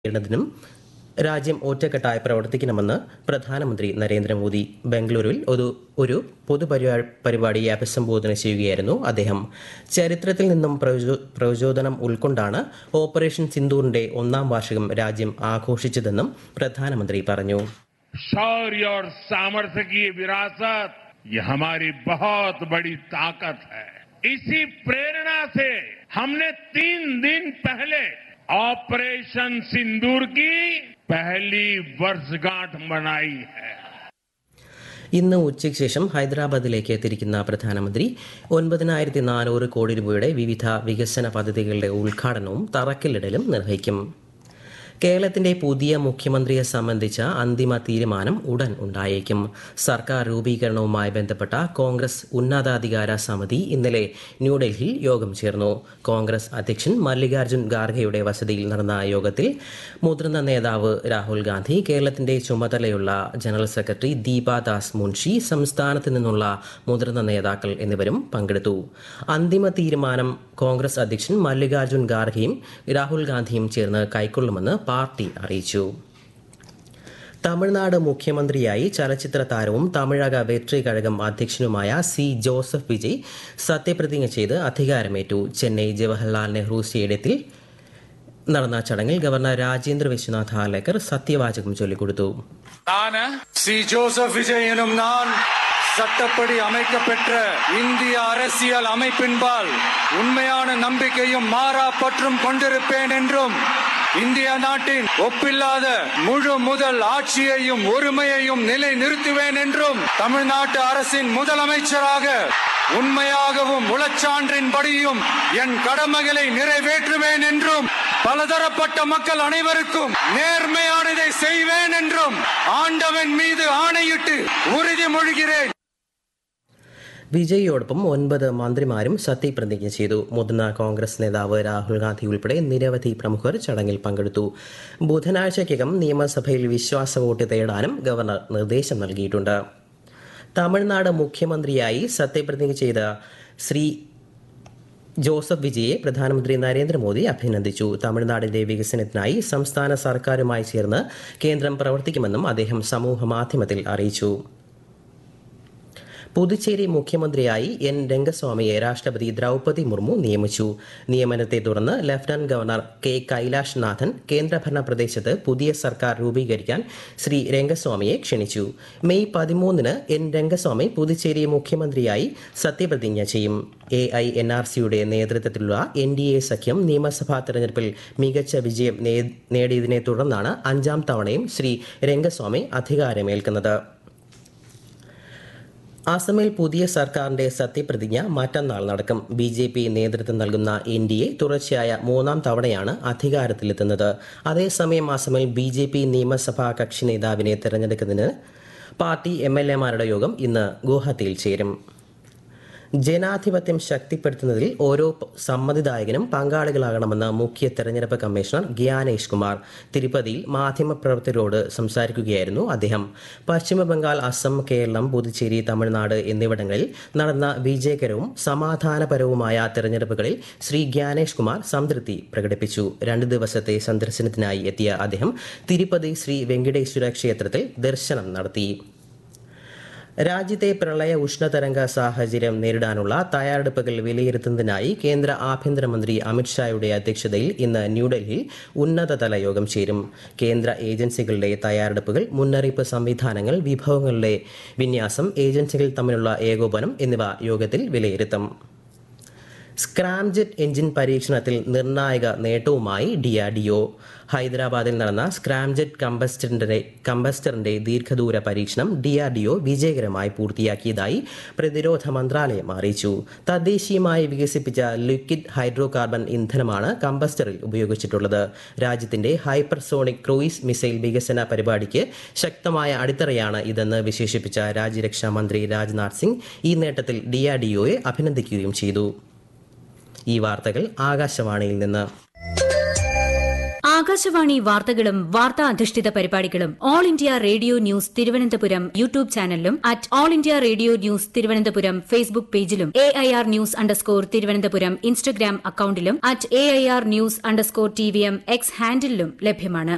ും രാജ്യം ഒറ്റക്കെട്ടായി പ്രവർത്തിക്കണമെന്ന് പ്രധാനമന്ത്രി നരേന്ദ്രമോദി. ബംഗളൂരുവിൽ ഒരു പൊതുപരിപാടിയെ അഭിസംബോധന ചെയ്യുകയായിരുന്നു അദ്ദേഹം. ചരിത്രത്തിൽ നിന്നും പ്രചോദനം ഉൾക്കൊണ്ടാണ് ഓപ്പറേഷൻ സിന്ദൂറിന്റെ 1ാം വാർഷികം രാജ്യം ആഘോഷിച്ചതെന്നും പ്രധാനമന്ത്രി പറഞ്ഞു. शौर्य और सामर्थ्य की विरासत ये हमारी बहुत बड़ी ताकत है. इसी प्रेरणा से हमने 3 दिन पहले ऑपरेशन सिंदूर की पहली वर्षगांठ मनाई है. ഇന്ന് ഉച്ചയ്ക്ക് ശേഷം ഹൈദരാബാദിലേക്ക് തിരിക്കുന്ന പ്രധാനമന്ത്രി 9,400 കോടി രൂപയുടെ വിവിധ വികസന പദ്ധതികളുടെ ഉദ്ഘാടനവും തറക്കല്ലിടലും നിർവഹിക്കും. കേരളത്തിന്റെ പുതിയ മുഖ്യമന്ത്രിയെ സംബന്ധിച്ച അന്തിമ തീരുമാനം ഉടൻ ഉണ്ടായേക്കും. സർക്കാർ രൂപീകരണവുമായി ബന്ധപ്പെട്ട കോൺഗ്രസ് ഉന്നതാധികാര സമിതി ഇന്നലെ ന്യൂഡൽഹിയിൽ യോഗം ചേർന്നു. കോൺഗ്രസ് അധ്യക്ഷൻ മല്ലികാർജ്ജുൻ ഖാർഗെയുടെ വസതിയിൽ നടന്ന യോഗത്തിൽ മുതിർന്ന നേതാവ് രാഹുൽ ഗാന്ധി, കേരളത്തിന്റെ ചുമതലയുള്ള ജനറൽ സെക്രട്ടറി ദീപാദാസ് മുൻഷി, സംസ്ഥാനത്ത് നിന്നുള്ള മുതിർന്ന നേതാക്കൾ എന്നിവരും പങ്കെടുത്തു. അന്തിമ തീരുമാനം കോൺഗ്രസ് അധ്യക്ഷൻ മല്ലികാർജ്ജുൻ ഖാർഗെയും രാഹുൽ ഗാന്ധിയും ചേർന്ന് കൈക്കൊള്ളുമെന്ന് പാർട്ടി അറിയിച്ചു. തമിഴ്നാട് മുഖ്യമന്ത്രിയായി ചലച്ചിത്ര താരവും തമിഴക വെട്രി കഴകം അധ്യക്ഷനുമായ സി ജോസഫ് വിജയ് സത്യപ്രതിജ്ഞ ചെയ്ത് അധികാരമേറ്റു. ചെന്നൈ ജവഹർലാൽ നെഹ്റു സ്റ്റേഡിയത്തിൽ നടന്ന ചടങ്ങിൽ ഗവർണർ രാജേന്ദ്ര വിശ്വനാഥ് ഹാലേക്കർ സത്യവാചകം ചൊല്ലിക്കൊടുത്തു. சி ஜோசப் விஜய் எனும் நான் சட்டப்படி அமைக்கப்பெற்ற இந்திய அரசியல் அமைப்பின்பால் உண்மையான நம்பிக்கையும் மாறா பற்றும் கொண்டிருப்பேன் என்றும் இந்திய நாட்டின் ஒப்பில்லாத முழு முதல் ஆட்சியையும் ஒருமையையும் நிலை நிறுத்துவேன் என்றும் தமிழ்நாட்டு அரசின் முதலமைச்சராக உண்மையாகவும் உளச்சான்றின்படியும் என் கடமைகளை நிறைவேற்றுவேன் என்றும் பலதரப்பட்ட மக்கள் அனைவருக்கும் நேர்மையானதை செய்வேன் என்றும் ஆண்டவன் மீது ஆணையிட்டு உறுதிமொழிகிறேன். വിജയിയോടൊപ്പം 9 മന്ത്രിമാരും സത്യപ്രതിജ്ഞ ചെയ്തു. മുതിർന്ന കോൺഗ്രസ് നേതാവ് രാഹുൽ ഗാന്ധി ഉൾപ്പെടെ നിരവധി പ്രമുഖർ ചടങ്ങിൽ പങ്കെടുത്തു. ബുധനാഴ്ചയ്ക്കകം നിയമസഭയിൽ വിശ്വാസ വോട്ട് തേടാനും ഗവർണർ നിർദ്ദേശം നൽകിയിട്ടുണ്ട്. തമിഴ്നാട് മുഖ്യമന്ത്രിയായി സത്യപ്രതിജ്ഞ ചെയ്ത ശ്രീ ജോസഫ് വിജയെ പ്രധാനമന്ത്രി നരേന്ദ്രമോദി അഭിനന്ദിച്ചു. തമിഴ്നാടിന്റെ വികസനത്തിനായി സംസ്ഥാന സർക്കാരുമായി ചേർന്ന് കേന്ദ്രം പ്രവർത്തിക്കുമെന്നും അദ്ദേഹം സമൂഹമാധ്യമത്തിൽ അറിയിച്ചു. പുതുച്ചേരി മുഖ്യമന്ത്രിയായി എൻ രംഗസ്വാമിയെ രാഷ്ട്രപതി ദ്രൗപദി മുർമു നിയമിച്ചു. നിയമനത്തെ തുടർന്ന് ലഫ്റ്റനന്റ് ഗവർണർ കെ കൈലാഷ് നാഥൻ കേന്ദ്രഭരണ പ്രദേശത്ത് പുതിയ സർക്കാർ രൂപീകരിക്കാൻ ശ്രീ രംഗസ്വാമിയെ ക്ഷണിച്ചു. മെയ് 13 എൻ രംഗസ്വാമി പുതുച്ചേരി മുഖ്യമന്ത്രിയായി സത്യപ്രതിജ്ഞ ചെയ്യും. AINRCയുടെ നേതൃത്വത്തിലുള്ള NDA സഖ്യം നിയമസഭാ തെരഞ്ഞെടുപ്പിൽ മികച്ച വിജയം നേടിയതിനെ തുടർന്നാണ് 5ാം തവണയും ശ്രീ രംഗസ്വാമി അധികാരമേൽക്കുന്നത്. അസമിൽ പുതിയ സർക്കാരിന്റെ സത്യപ്രതിജ്ഞ മറ്റന്നാൾ നടക്കും. BJP നേതൃത്വം നൽകുന്ന NDA തുടർച്ചയായ 3ാം തവണയാണ് അധികാരത്തിലെത്തുന്നത്. അതേസമയം അസമിൽ BJP നിയമസഭാ കക്ഷി നേതാവിനെ തെരഞ്ഞെടുക്കുന്നതിന് പാർട്ടി MLAമാരുടെ യോഗം ഇന്ന് ഗുവാഹത്തിയിൽ ചേരും. ജനാധിപത്യം ശക്തിപ്പെടുത്തുന്നതിൽ ഓരോ സമ്മതിദായകനും പങ്കാളികളാകണമെന്ന് മുഖ്യ തെരഞ്ഞെടുപ്പ് കമ്മീഷണർ ഗ്യാനേഷ് കുമാർ തിരുപ്പതിയിൽ മാധ്യമപ്രവർത്തകരോട് സംസാരിക്കുകയായിരുന്നു അദ്ദേഹം. പശ്ചിമബംഗാൾ, അസം, കേരളം, പുതുച്ചേരി, തമിഴ്നാട് എന്നിവിടങ്ങളിൽ നടന്ന വിജയകരവും സമാധാനപരവുമായ തെരഞ്ഞെടുപ്പുകളിൽ ശ്രീ ഗ്യാനേഷ് കുമാർ സംതൃപ്തി പ്രകടിപ്പിച്ചു. 2 ദിവസത്തെ സന്ദർശനത്തിനായി എത്തിയ അദ്ദേഹം തിരുപ്പതി ശ്രീ വെങ്കടേശ്വര ക്ഷേത്രത്തിൽ ദർശനം നടത്തി. രാജ്യത്തെ പ്രളയ ഉഷ്ണതരംഗ സാഹചര്യം നേരിടാനുള്ള തയ്യാറെടുപ്പുകൾ വിലയിരുത്തുന്നതിനായി കേന്ദ്ര ആഭ്യന്തരമന്ത്രി അമിത്ഷായുടെ അധ്യക്ഷതയിൽ ഇന്ന് ന്യൂഡൽഹിയിൽ ഉന്നതതല യോഗം ചേരും. കേന്ദ്ര ഏജൻസികളുടെ തയ്യാറെടുപ്പുകൾ, മുന്നറിയിപ്പ് സംവിധാനങ്ങൾ, വിഭവങ്ങളുടെ വിന്യാസം, ഏജൻസികൾ തമ്മിലുള്ള ഏകോപനം എന്നിവ യോഗത്തിൽ വിലയിരുത്തും. സ്ക്രാംജെറ്റ് എഞ്ചിൻ പരീക്ഷണത്തിൽ നിർണായക നേട്ടവുമായി DRDO. ഹൈദരാബാദിൽ നടന്ന സ്ക്രാംജെറ്റ് കമ്പസ്റ്ററിന്റെ ദീർഘദൂര പരീക്ഷണം DRDO വിജയകരമായി പൂർത്തിയാക്കിയതായി പ്രതിരോധ മന്ത്രാലയം അറിയിച്ചു. തദ്ദേശീയമായി വികസിപ്പിച്ച ലിക്വിഡ് ഹൈഡ്രോ കാർബൺ ഇന്ധനമാണ് കമ്പസ്റ്ററിൽ ഉപയോഗിച്ചിട്ടുള്ളത്. രാജ്യത്തിന്റെ ഹൈപ്പർസോണിക് ക്രൂയിസ് മിസൈൽ വികസന പരിപാടിക്ക് ശക്തമായ അടിത്തറയാണ് ഇതെന്ന് വിശേഷിപ്പിച്ച രാജ്യരക്ഷാ മന്ത്രി രാജ്നാഥ് സിംഗ് ഈ നേട്ടത്തിൽ DRDOയെ അഭിനന്ദിക്കുകയും ചെയ്തു. ഈ വാർത്തകൾ ആകാശവാണിയിൽ നിന്ന്. ആകാശവാണി വാർത്തകളും വാർത്താ അധിഷ്ഠിത പരിപാടികളും all India radio news Thiruvananthapuram YouTube ചാനലിലും @all India radio news Thiruvananthapuram Facebook പേജിലും AIR ന്യൂസ് _തിരുവനന്തപുരം ഇൻസ്റ്റഗ്രാം അക്കൌണ്ടിലും @AIR ന്യൂസ് _TVM X ഹാൻഡിലും ലഭ്യമാണ്.